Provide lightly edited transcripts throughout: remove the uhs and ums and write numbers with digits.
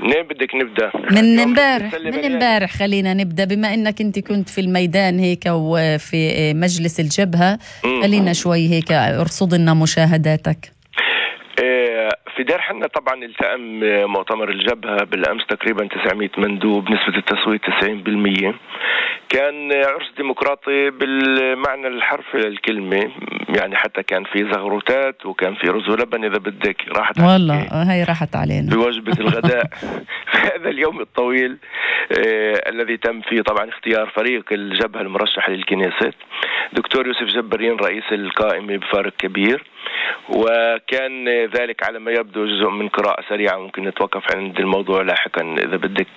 منين بدك نبدأ؟ من امبارح خلينا نبدأ، بما انك انت كنت في الميدان هيك وفي مجلس الجبهة. خلينا شوي هيك ارصد لنا مشاهداتك. في دير حنا طبعا التأم مؤتمر الجبهة بالأمس تقريبا 900 مندوب، نسبة التصويت 90%. كان عرس ديمقراطي بالمعنى الحرفي للكلمة، يعني حتى كان في زغروتات وكان في رز ولبن إذا بدك. راحت والله هاي راحت علينا بوجبة الغداء في هذا اليوم الطويل الذي تم فيه طبعا اختيار فريق الجبهة المرشح للكنيست، دكتور يوسف جبارين رئيس القائمة بفارق كبير. وكان ذلك على ما يبدو جزء من قراءة سريعة، ممكن نتوقف عند الموضوع لاحقا إذا بدك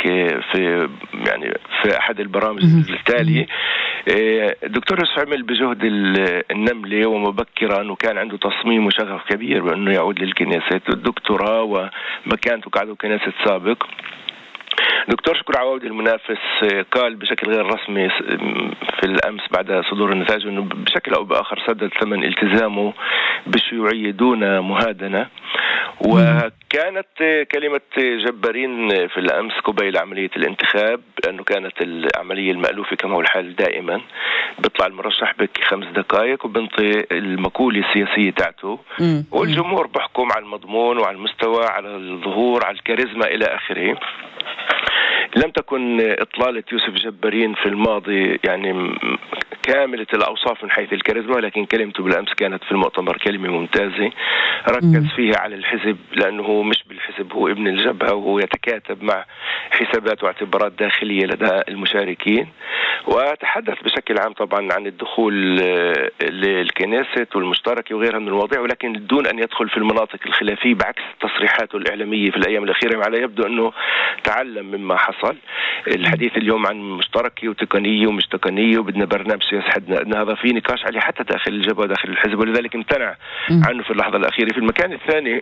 في أحد البرامج التالية. الدكتور يوسف عمل بجهد النملة ومبكرا، وكان عنده تصميم وشغف كبير بأنه يعود للكنيست والدكتوراه ومكانته كعضو كنيست سابق. دكتور شكر عواد المنافس قال بشكل غير رسمي في الأمس بعد صدور النتائج أنه بشكل أو بآخر سدد ثمن التزامه بالشيوعية دون مهادنة. وكانت كلمة جبارين في الأمس قبيل عملية الانتخاب، أنه كانت العملية المألوفة كما هو الحال دائما، بيطلع المرشح بك 5 دقائق وبنطي المقولة السياسية تاعته، والجمهور بحكم على المضمون وعلى المستوى، على الظهور، على الكاريزما إلى آخره. لم تكن إطلالة يوسف جبارين في الماضي يعني كاملة الأوصاف من حيث الكاريزما، ولكن كلمته بالأمس كانت في المؤتمر كلمة ممتازة، ركز فيها على الحزب لأنه مش بالحزب، هو ابن الجبهة وهو يتكاتب مع حسابات واعتبارات داخلية لدى المشاركين. وتحدث بشكل عام طبعا عن الدخول للكنيست والمشتركة وغيرها من المواضيع، ولكن دون أن يدخل في المناطق الخلافية، بعكس تصريحاته الإعلامية في الأيام الأخيرة. على يبدو أنه تعلم مما حصل. الحديث اليوم عن مشتركة وتقنية ومش تقنية وبدنا برنامج سياسي حدنا، أن هذا في نقاش عليه حتى داخل الجبهة وداخل الحزب، ولذلك امتنع عنه في اللحظة الأخيرة. في المكان الثاني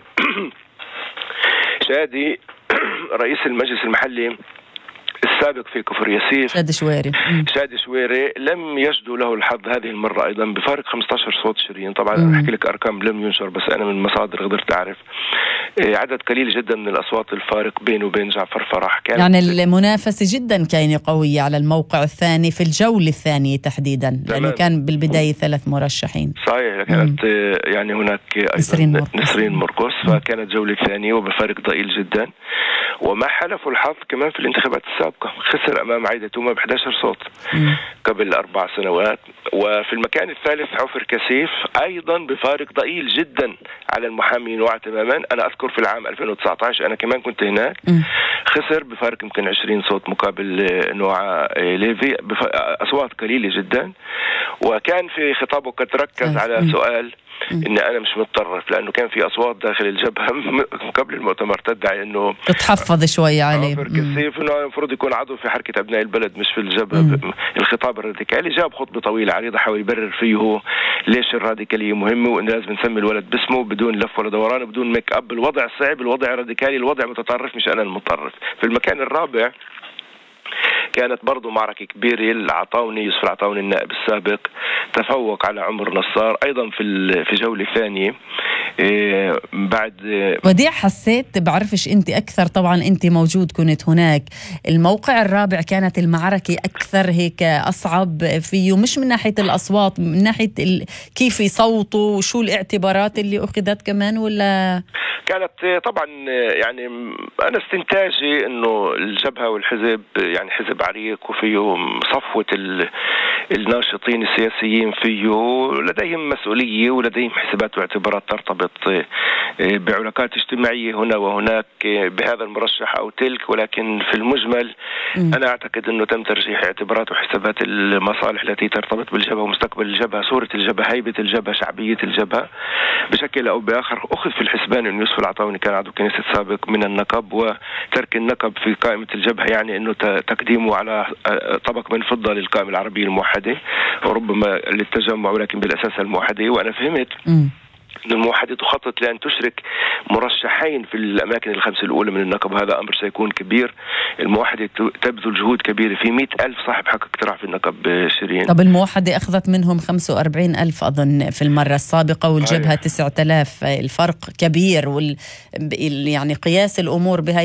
شادي رئيس المجلس المحلي السابق في كفر ياسيف، شادي شويري لم يجدوا له الحظ هذه المرة أيضا بفارق 15 صوت شريين. طبعا أنا أحكي لك أرقام لم ينشر، بس أنا من مصادر قدرت أعرف عدد قليل جدا من الأصوات الفارق بينه وبين جعفر فرح. يعني المنافسة جدا كانت قوية على الموقع الثاني في الجولة الثانية تحديدا، لأنه كان بالبداية 3 مرشحين. صحيح، كانت يعني هناك نسرين مرقص، فكانت جولة ثانية وبفارق ضئيل جدا. وما حلفوا الحظ كمان في الانتخابات السابقة، خسر أمام عايدة توما ب11 صوت قبل 4 سنوات. وفي المكان الثالث عفر كسيف أيضا بفارق ضئيل جدا على المحامين نوع تماما. أنا أذكر في العام 2019 أنا كمان كنت هناك، خسر بفارق يمكن 20 صوت مقابل نوع ليفي، أصوات قليلة جدا. وكان في خطابه قد ركز على سؤال إن أنا مش متطرف، لأنه كان في أصوات داخل الجبهة قبل المؤتمر تدعي إنه تتحفظ شوي عليه، عفر كسيف إنه المفروض يكون عضو في حركة أبناء البلد مش في الجبهة. الخطاب الراديكالي جاب خطبة طويلة عريضة حاول يبرر فيه ليش الراديكالية مهمة، وإن لازم نسمي الولد باسمه بدون لف ولا دوران وبدون ميك أب. الوضع صعب، الوضع راديكالي، الوضع متطرف، مش أنا المتطرف. في المكان الرابع كانت برضو معركة كبيرة. العطاوني يوسف العطاوني النائب السابق تفوق على عمر نصار أيضا في جولة ثانية. بعد وديع حسيت، بعرفش أنت أكثر، طبعا أنت موجود كنت هناك، الموقع الرابع كانت المعركة أكثر هيك أصعب فيه، مش من ناحية الأصوات، من ناحية كيف يصوتوا وشو الاعتبارات اللي أخذت كمان؟ ولا كانت طبعا يعني أنا استنتاجي أنه الجبهة والحزب يعني حزب عريق وفيه صفوة الناشطين السياسيين، فيه لديهم مسؤولية ولديهم حسابات واعتبارات ترتبط بعلاقات اجتماعية هنا وهناك بهذا المرشح أو تلك. ولكن في المجمل أنا أعتقد أنه تم ترجيح اعتبارات وحسابات المصالح التي ترتبط بالجبهة ومستقبل الجبهة، صورة الجبهة، هيبة الجبهة، شعبية الجبهة بشكل أو بآخر. أخذ في الحسبان أن يوسف العطاوني كان عضو كنيسة سابق من النقب، وترك النقب في قائمة الجبهة يعني أنه تقديمه على طبق من فضة للقائمة العربية الموحدة وربما للتجمع، ولكن بالأساس الموحدة. وأنا فهمت أن الموحدة تخطط لأن تشرك مرشحين في الأماكن ال5 الأولى من النقب، هذا أمر سيكون كبير. الموحدة تبذل جهود كبيرة في 100,000 صاحب حق اقتراع في النقب شيرين. طب الموحدة أخذت منهم 45,000 أظن في المرة السابقة، والجبهة 9,000. الفرق كبير، يعني قياس الأمور بهاي